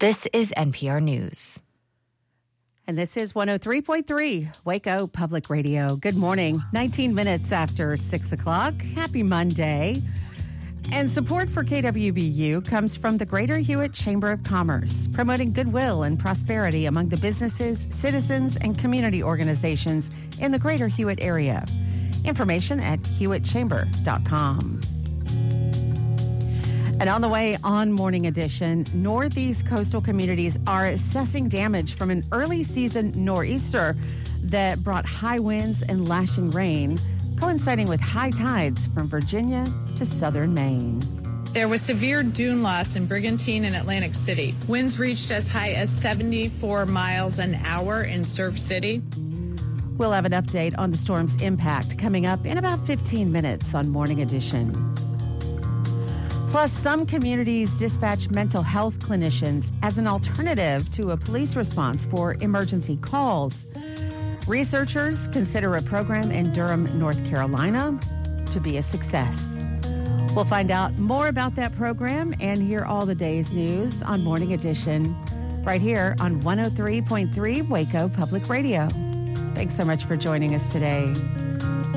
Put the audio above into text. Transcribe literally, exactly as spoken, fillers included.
This is N P R News. And this is one oh three point three Waco Public Radio. Good morning. nineteen minutes after six o'clock. Happy Monday. And support for K W B U comes from the Greater Hewitt Chamber of Commerce, promoting goodwill and prosperity among the businesses, citizens, and community organizations in the Greater Hewitt area. Information at hewitt chamber dot com. And on the way on Morning Edition, Northeast coastal communities are assessing damage from an early season nor'easter that brought high winds and lashing rain, coinciding with high tides from Virginia to southern Maine. There was severe dune loss in Brigantine and Atlantic City. Winds reached as high as seventy-four miles an hour in Surf City. We'll have an update on the storm's impact coming up in about fifteen minutes on Morning Edition. Plus, some communities dispatch mental health clinicians as an alternative to a police response for emergency calls. Researchers consider a program in Durham, North Carolina to be a success. We'll find out more about that program and hear all the day's news on Morning Edition right here on one oh three point three Waco Public Radio. Thanks so much for joining us today.